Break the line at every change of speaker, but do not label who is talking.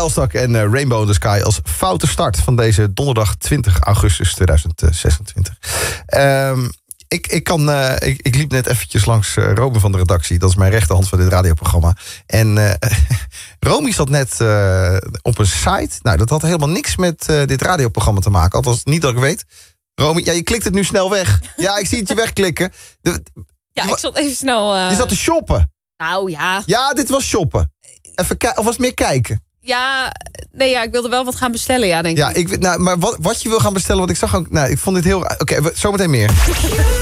Elstak en Rainbow in the Sky als foute start van deze donderdag 20 augustus 2026. Ik liep net eventjes langs Romy van de redactie. Dat is mijn rechterhand van dit radioprogramma. En Romy zat net op een site. Nou, dat had helemaal niks met dit radioprogramma te maken. Althans, niet dat ik weet. Romy, je klikt het nu snel weg. Ja, ik zie het je wegklikken.
Ik zat even snel...
Je zat te shoppen.
Nou, ja.
Ja, dit was shoppen. Even of was het meer kijken?
Ja, ik wilde wel wat gaan bestellen, denk ik.
Ja, maar wat je wil gaan bestellen, want ik zag ook... Nou, ik vond dit heel... Oké, zometeen meer.